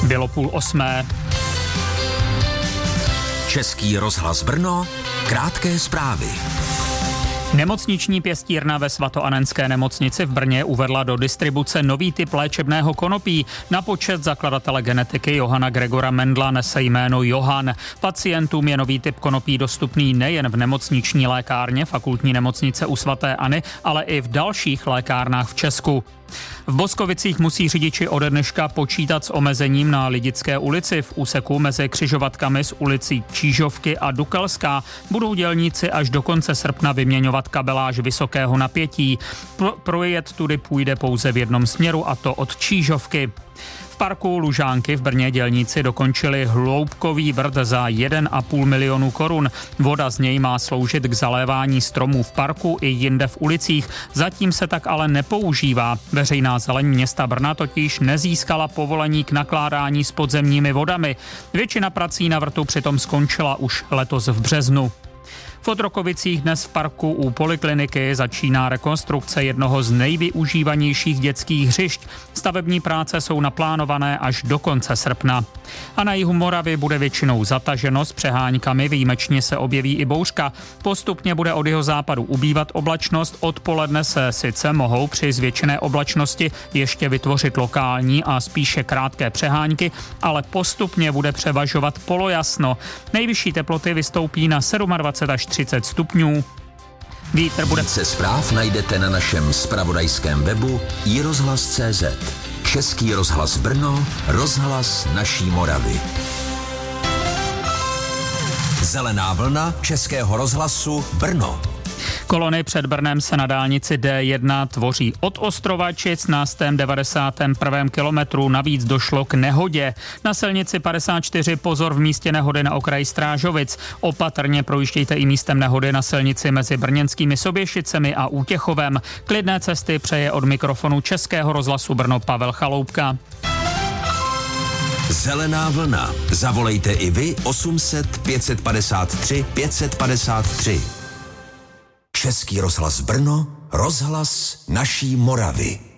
Bylo 7:30. Český rozhlas Brno, krátké zprávy. Nemocniční pěstírna ve svatoannenské nemocnici v Brně uvedla do distribuce nový typ léčebného konopí. Na počest zakladatele genetiky Johana Gregora Mendla nese jméno Johan. Pacientům je nový typ konopí dostupný nejen v nemocniční lékárně fakultní nemocnice u svaté Anny, ale i v dalších lékárnách v Česku. V Boskovicích musí řidiči ode dneška počítat s omezením na Lidické ulici. V úseku mezi křižovatkami s ulicí Čížovky a Dukelská budou dělníci až do konce srpna vyměňovat kabeláž vysokého napětí. Projet tudy půjde pouze v jednom směru, a to od Čížovky. V parku Lužánky v Brně dělníci dokončili hloubkový vrt za 1,5 milionu korun. Voda z něj má sloužit k zalévání stromů v parku i jinde v ulicích. Zatím se tak ale nepoužívá. Veřejná zeleň města Brna totiž nezískala povolení k nakládání s podzemními vodami. Většina prací na vrtu přitom skončila už letos v březnu. V Otrokovicích dnes v parku u polikliniky začíná rekonstrukce jednoho z nejvyužívanějších dětských hřišť. Stavební práce jsou naplánované až do konce srpna. A na jihu Moravy bude většinou zataženo s přeháňkami, výjimečně se objeví i bouřka. Postupně bude od jihozápadu ubývat oblačnost, odpoledne se sice mohou při zvětšené oblačnosti ještě vytvořit lokální a spíše krátké přeháňky, ale postupně bude převažovat polojasno. Nejvyšší teploty vystoupí na 27 až 30 stupňů. Vítr bude... Více zpráv najdete na našem zpravodajském webu iRozhlas.cz. Český rozhlas Brno, rozhlas naší Moravy. Zelená vlna Českého rozhlasu Brno. Kolony před Brnem se na dálnici D1 tvoří od Ostrovačic na 91. kilometru. Navíc došlo k nehodě. Na silnici 54 pozor v místě nehody na okraji Strážovic. Opatrně projíždějte i místem nehody na silnici mezi brněnskými Soběšicemi a Útěchovem. Klidné cesty přeje od mikrofonu Českého rozhlasu Brno Pavel Chaloupka. Zelená vlna. Zavolejte i vy 800 553 553. Český rozhlas Brno, rozhlas naší Moravy.